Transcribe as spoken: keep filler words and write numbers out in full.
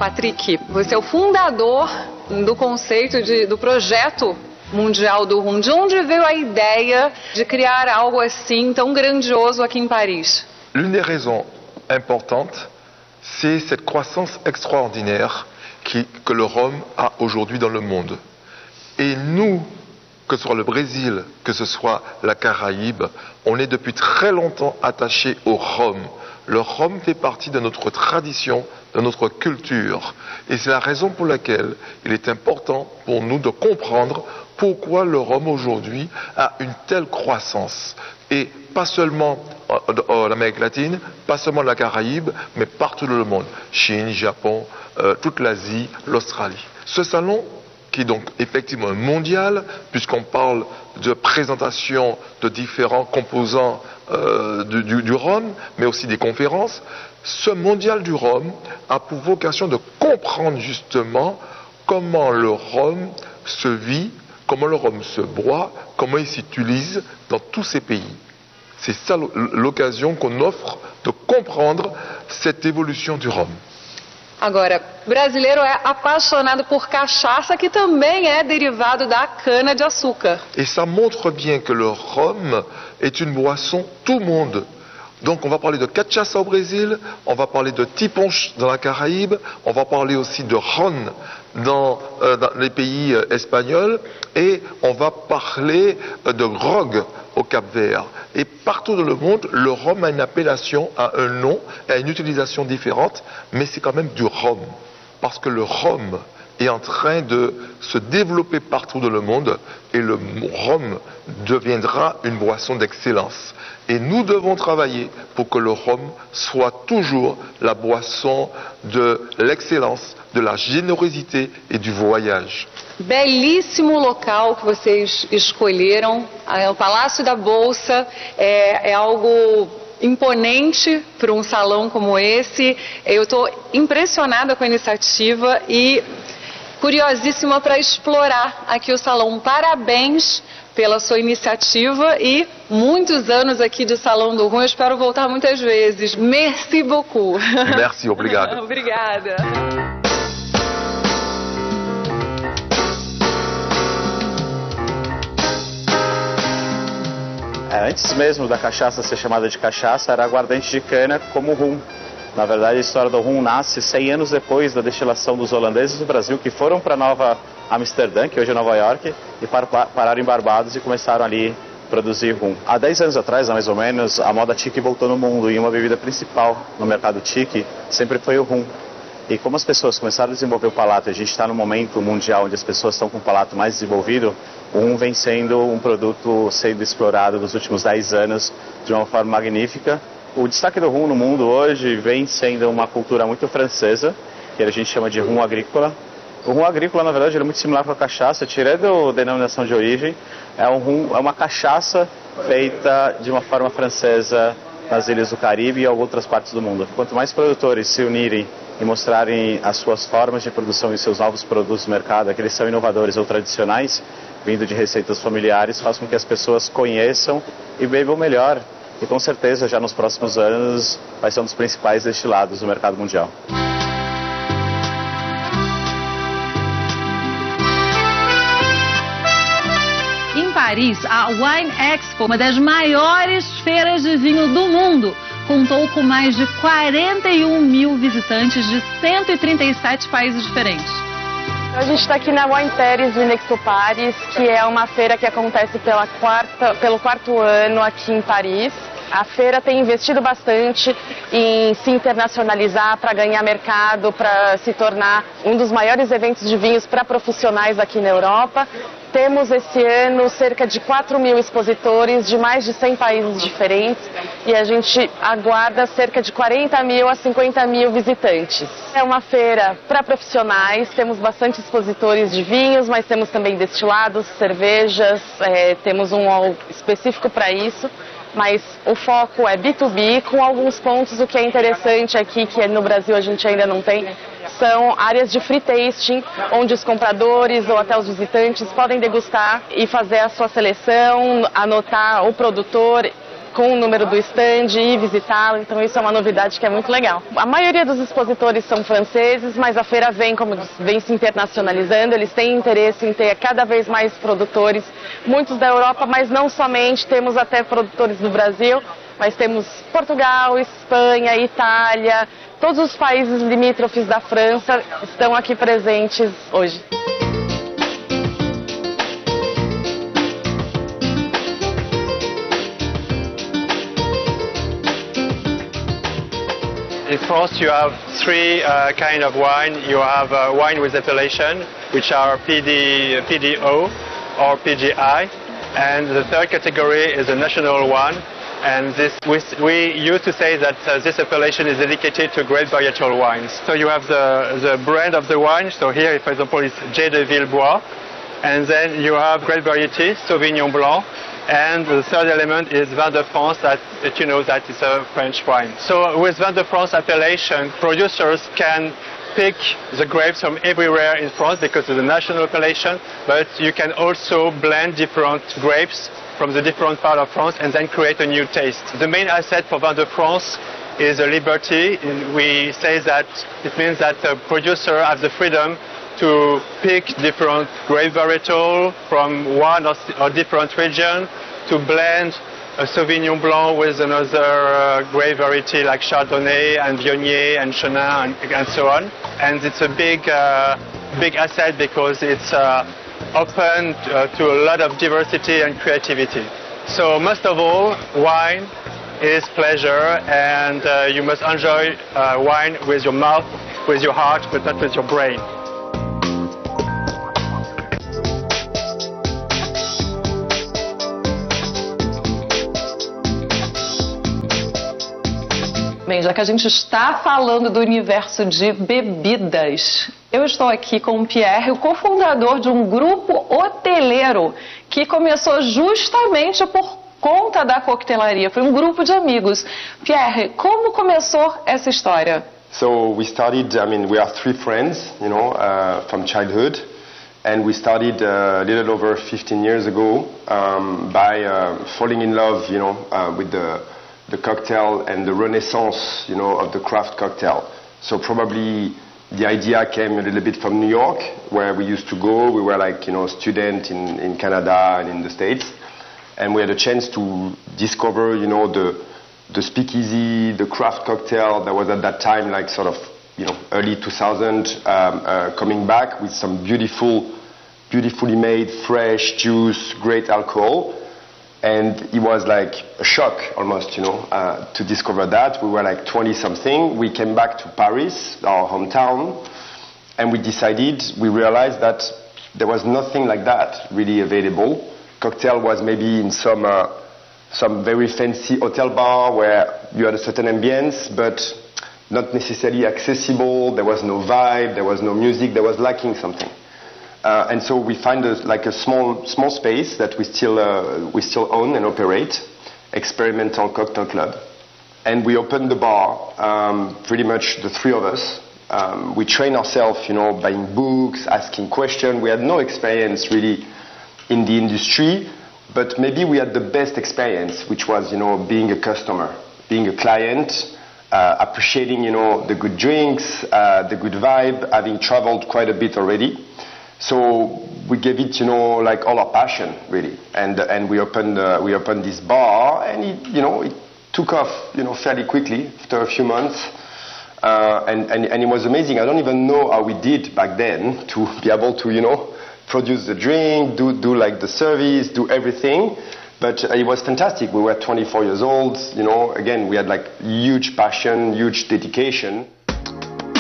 Patrick, você é o fundador do conceito de, do projeto mundial do rum. De onde veio a ideia de criar algo assim tão grandioso aqui em Paris? L'une des raisons importantes, c'est cette croissance extraordinaire qui, que le rhum a aujourd'hui dans le monde. Et nous, que ce soit le Brésil, que ce soit la Caraïbe, on est depuis très longtemps attachés au rhum. Le rhum fait partie de notre tradition, de notre culture. Et c'est la raison pour laquelle il est important pour nous de comprendre pourquoi le rhum aujourd'hui a une telle croissance. Et pas seulement en Amérique latine, pas seulement la Caraïbe, mais partout dans le monde. Chine, Japon, euh, toute l'Asie, l'Australie. Ce salon, qui est donc effectivement mondial, puisqu'on parle de présentation de différents composants euh, du, du, du rhum, mais aussi des conférences. Ce mondial du rhum a pour vocation de comprendre justement comment le rhum se vit, comment le rhum se boit, comment il s'utilise dans tous ces pays. C'est ça l'occasion qu'on offre de comprendre cette évolution du rhum. Agora, o brasileiro é apaixonado por cachaça, que também é derivado da cana-de-açúcar. Et ça montre bien que le rhum est une boisson tout monde. Donc on va parler de cachaça au Brésil, on va parler de tiponche dans la Caraïbe, on va parler aussi de ron dans, euh, dans les pays euh, espagnols, et on va parler euh, de grog au Cap-Vert. Et partout dans le monde, le rhum a une appellation, a un nom, a une utilisation différente, mais c'est quand même du rhum. Parce que le rhum est en train de se développer partout dans le monde, et le rhum deviendra une boisson d'excellence. Et nous devons travailler pour que le rhum soit toujours la boisson de l'excellence, de la générosité et du voyage. Belíssimo local que vocês escolheram, é o Palácio da Bolsa, é, é algo imponente para um salão como esse. Eu estou impressionada com a iniciativa e curiosíssima para explorar aqui o salão. Parabéns pela sua iniciativa e muitos anos aqui de Salão do Rum. Eu espero voltar muitas vezes. Merci beaucoup. Merci, obrigado. Obrigada. É, antes mesmo da cachaça ser chamada de cachaça, era aguardente de cana como rum. Na verdade, a história do rum nasce cem anos depois da destilação dos holandeses do Brasil, que foram para Nova Amsterdã, que hoje é Nova York, e pararam em Barbados e começaram ali a produzir rum. Há dez anos atrás, mais ou menos, a moda tiki voltou no mundo, e uma bebida principal no mercado tiki sempre foi o rum. E como as pessoas começaram a desenvolver o palato, a gente está no momento mundial onde as pessoas estão com o palato mais desenvolvido, o rum vem sendo um produto sendo explorado nos últimos dez anos de uma forma magnífica. O destaque do rum no mundo hoje vem sendo uma cultura muito francesa, que a gente chama de rum agrícola. O rum agrícola, na verdade, ele é muito similar com a cachaça, tirando a denominação de origem. É, um rum, é uma cachaça feita de uma forma francesa nas ilhas do Caribe e em outras partes do mundo. Quanto mais produtores se unirem e mostrarem as suas formas de produção e seus novos produtos no mercado, aqueles são inovadores ou tradicionais, vindo de receitas familiares, faz com que as pessoas conheçam e bebam melhor. E com certeza, já nos próximos anos, vai ser um dos principais destilados do mercado mundial. Em Paris, a Wine Expo, uma das maiores feiras de vinho do mundo, contou com mais de quarenta e um mil visitantes de cento e trinta e sete países diferentes. A gente está aqui na Wine Paris Wine Expo Paris, que é uma feira que acontece pela quarta, pelo quarto ano aqui em Paris. A feira tem investido bastante em se internacionalizar para ganhar mercado, para se tornar um dos maiores eventos de vinhos para profissionais aqui na Europa. Temos esse ano cerca de quatro mil expositores de mais de cem países diferentes e a gente aguarda cerca de quarenta mil a cinquenta mil visitantes. É uma feira para profissionais, temos bastante expositores de vinhos, mas temos também destilados, cervejas, é, temos um hall específico para isso. Mas o foco é B dois B, com alguns pontos. O que é interessante aqui, que no Brasil a gente ainda não tem, são áreas de free tasting, onde os compradores ou até os visitantes podem degustar e fazer a sua seleção, anotar o produtor com o número do stand e visitá-lo, então isso é uma novidade que é muito legal. A maioria dos expositores são franceses, mas a feira vem, como vem se internacionalizando, eles têm interesse em ter cada vez mais produtores, muitos da Europa, mas não somente, temos até produtores do Brasil, mas temos Portugal, Espanha, Itália, todos os países limítrofes da França estão aqui presentes hoje. In France, you have three uh, kind of wine. You have uh, wine with appellation, which are P D, P D O or P G I, and the third category is a national one. And this, we, we used to say that uh, this appellation is dedicated to great varietal wines. So you have the, the brand of the wine. So here, for example, is J de Villebois, and then you have great variety, Sauvignon Blanc. And the third element is Vin de France, that, that you know that is a French wine. So with Vin de France appellation, producers can pick the grapes from everywhere in France because of the national appellation, but you can also blend different grapes from the different part of France and then create a new taste. The main asset for Vin de France is the liberty. We say that it means that the producer has the freedom to pick different grape varietal from one or, or different region, to blend a Sauvignon Blanc with another uh, grape variety like Chardonnay and Viognier and Chenin and, and so on. And it's a big, uh, big asset because it's uh, open uh, to a lot of diversity and creativity. So most of all, wine is pleasure, and uh, you must enjoy uh, wine with your mouth, with your heart, but not with your brain. Bem, já que a gente está falando do universo de bebidas, eu estou aqui com o Pierre, o cofundador de um grupo hoteleiro que começou justamente por conta da coquetelaria. Foi um grupo de amigos. Pierre, como começou essa história? So we started, I mean, we are three friends, you know, uh, from childhood. And we started uh, a little over fifteen years ago um, by uh, falling in love, you know, uh, with the the cocktail and the renaissance, you know, of the craft cocktail. So probably the idea came a little bit from New York, where we used to go. We were like, you know, student in, in Canada and in the States. And we had a chance to discover, you know, the, the speakeasy, the craft cocktail that was at that time like sort of, you know, early two thousand, um, uh, coming back with some beautiful, beautifully made, fresh juice, great alcohol. And it was like a shock almost, you know, uh, to discover that. We were like twenty something. We came back to Paris, our hometown, and we decided, we realized that there was nothing like that really available. Cocktail was maybe in some, uh, some very fancy hotel bar where you had a certain ambience, but not necessarily accessible. There was no vibe, there was no music, there was lacking something. Uh, and so we find a, like a small small space that we still uh, we still own and operate, Experimental Cocktail Club, and we opened the bar. Um, pretty much the three of us. Um, we train ourselves, you know, buying books, asking questions. We had no experience really in the industry, but maybe we had the best experience, which was, you know, being a customer, being a client, uh, appreciating, you know, the good drinks, uh, the good vibe, having traveled quite a bit already. So we gave it, you know, like all our passion, really, and and we opened uh, we opened this bar, and it, you know, it took off, you know, fairly quickly after a few months, uh, and and and it was amazing. I don't even know how we did back then to be able to, you know, produce the drink, do do like the service, do everything, but it was fantastic. We were twenty-four years old, you know. Again, we had like huge passion, huge dedication.